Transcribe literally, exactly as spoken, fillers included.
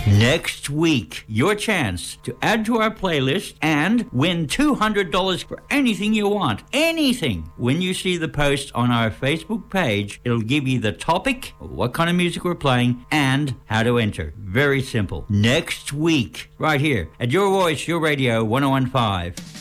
Next week, your chance to add to our playlist and win two hundred dollars for anything you want. Anything. When you see the post on our Facebook page, it'll give you the topic, what kind of music we're playing, and how to enter. Very simple. Next week, right here at Your Voice, Your Radio, one oh one point five.